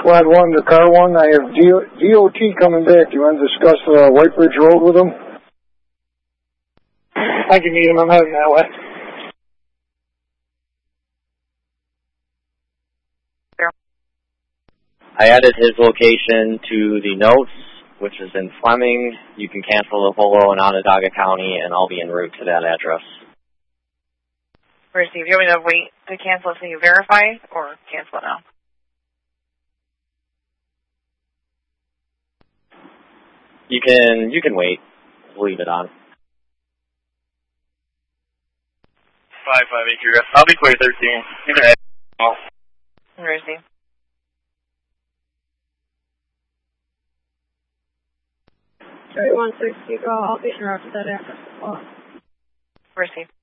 Flat 1 to Car 1. I have DOT coming back. You want to discuss White Bridge Road with them? I can meet him. I'm heading that way. I added his location to the notes, which is in Fleming. You can cancel the polo in Onondaga County, and I'll be en route to that address. Receive. Do you want me to wait to cancel it so you verify, or cancel it now? You can wait. Leave it on. 558 Kira. I'll be clear 13. You can head. Receive. Sorry, 160, go. I'll be interrupted that after. Receive.